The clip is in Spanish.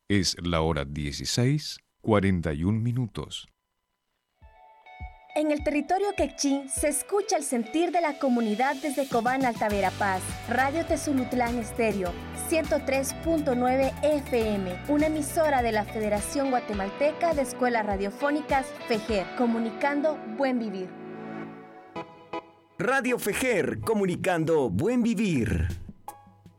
Es la hora 16:41. En el territorio quechí se escucha el sentir de la comunidad desde Cobán, Alta Verapaz. Radio Tezulutlán Estéreo, 103.9 FM, una emisora de la Federación Guatemalteca de Escuelas Radiofónicas FEJER, comunicando buen vivir. Radio FEJER, comunicando buen vivir.